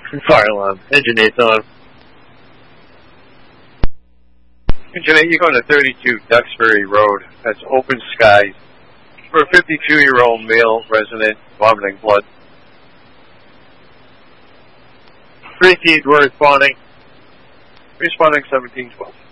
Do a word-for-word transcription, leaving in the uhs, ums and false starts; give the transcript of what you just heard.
Fire alarm. Engine eight's on. Engine eight, you're going to thirty-two Duxbury Road. That's open skies. For a fifty-two-year-old male resident vomiting blood. Three T's, we're responding. Responding seventeen twelve.